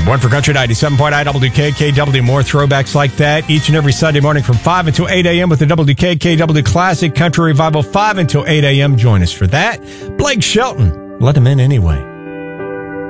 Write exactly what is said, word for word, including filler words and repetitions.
One for Country ninety-seven point nine W K K W. More throwbacks like that each and every Sunday morning from five until eight a.m. with the W K K W Classic Country Revival, five until eight a.m. Join us for that. Blake Shelton, let him in anyway.